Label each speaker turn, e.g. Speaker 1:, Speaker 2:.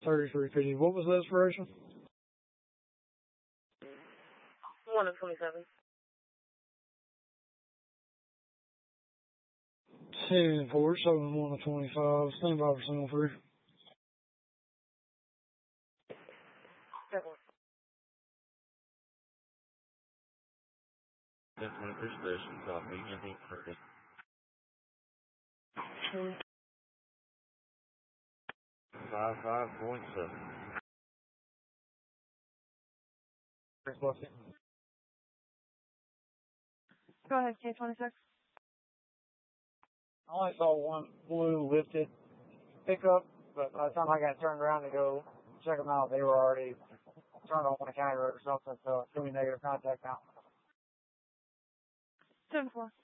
Speaker 1: 3350. What was the expiration?
Speaker 2: 1 of 27.
Speaker 1: 10-4, 7-1 of 25. Stand by for single free.
Speaker 3: Definitely station, copy, anything further. 55.7.
Speaker 2: Go ahead, K26.
Speaker 1: I only saw one blue lifted pickup, but by the time I got turned around to go check them out, they were already turned on a county road or something, so it's going to be negative contact now.
Speaker 2: 10-4.